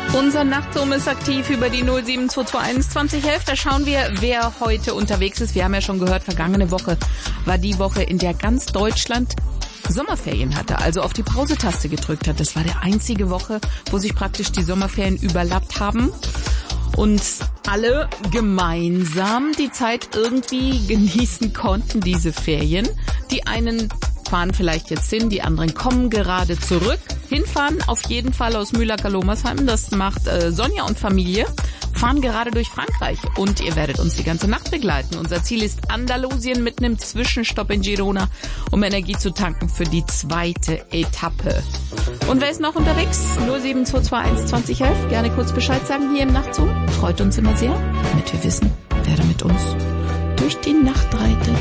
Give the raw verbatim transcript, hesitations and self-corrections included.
Unser Nachtzoom ist aktiv über die null sieben zwei zwei eins zwanzig elf. Da schauen wir, wer heute unterwegs ist. Wir haben ja schon gehört, vergangene Woche war die Woche, in der ganz Deutschland Sommerferien hatte, also auf die Pause-Taste gedrückt hat. Das war der einzige Woche, wo sich praktisch die Sommerferien überlappt haben und alle gemeinsam die Zeit irgendwie genießen konnten, diese Ferien. Die einen fahren vielleicht jetzt hin, die anderen kommen gerade zurück. Hinfahren auf jeden Fall aus Mühlacker-Lomersheim, das macht äh, Sonja und Familie, fahren gerade durch Frankreich und ihr werdet uns die ganze Nacht begleiten. Unser Ziel ist Andalusien mit einem Zwischenstopp in Girona, um Energie zu tanken für die zweite Etappe. Und wer ist noch unterwegs? null sieben zwei zwei eins zwanzig elf. Gerne kurz Bescheid sagen hier im Nachtzoom. Freut uns immer sehr, damit wir wissen, wer da mit uns durch die Nacht reitet.